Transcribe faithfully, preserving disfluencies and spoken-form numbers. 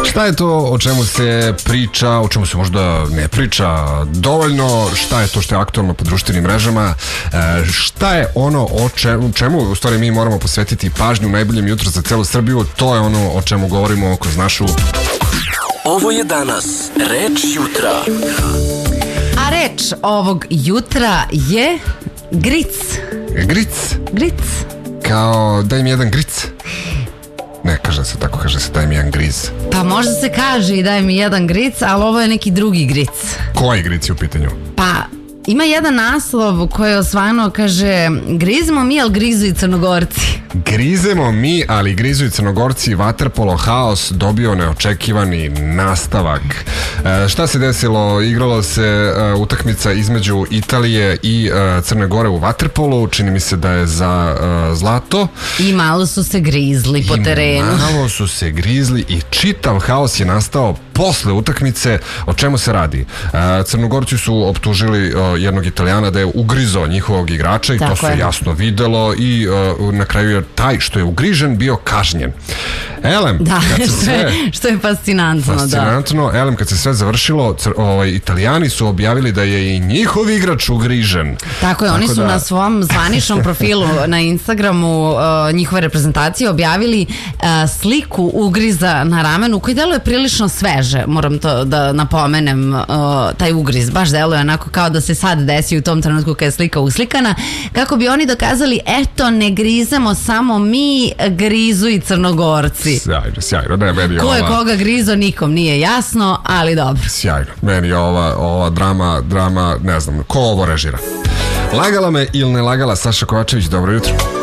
Šta je to o čemu se priča, o čemu se možda ne priča dovoljno, šta je to što je aktualno po društvenim mrežama, e, šta je ono o čemu, čemu u stvari mi moramo posvetiti pažnju u najboljem jutru za celu Srbiju, to je ono o čemu govorimo kroz našu... Ovo je danas Reč jutra. A reč ovog jutra je gric. Gric? Gric. Kao daj mi jedan gric. Ne, kaže se tako, kaže se daj mi jedan griz. Pa možda se kaže i daj mi jedan gric, ali ovo je neki drugi gric. Koji gric je u pitanju? Pa ima jedan naslov koji je osvano, kaže grizemo mi, ali grizu i Crnogorci. Grizemo mi, ali grizu i Crnogorci. Vaterpolo haos dobio neočekivani nastavak. E, šta se desilo? Igralo se e, utakmica između Italije i e, Crne Gore u vaterpolu. Čini mi se da je za e, zlato. I malo su se grizli po I terenu. malo su se grizli i čitav haos je nastao posle utakmice. O čemu se radi? E, Crnogorci su optužili e, jednog Italijana da je ugrizao njihovog igrača i tako to se je. jasno videlo i e, na kraju je taj što je ugrižen bio kažnjen. Elem, Da, kad se što sve... je, što je fascinantno, Fascinantno, da. elem, kad se sve završilo, cr, ovaj, Italijani su objavili da je i njihov igrač ugrižen. Tako je, oni su da... na svom zvaničnom profilu na Instagramu uh, njihove reprezentacije objavili uh, sliku ugriza na ramenu koji deluje prilično sveže, moram to da napomenem, uh, taj ugriz, baš deluje onako kao da se sad desi u tom trenutku kad je slika uslikana, kako bi oni dokazali, eto, ne grizemo samo mi, grizu i Crnogorci. Sjajno, sjajno, ne, meni je Ko je ova... koga grizo, nikom nije jasno, ali dobro. Sjajno, meni je ova, ova drama, drama, ne znam, ko ovo režira. Lagala me ili ne lagala Saša Kovačević, dobro jutro.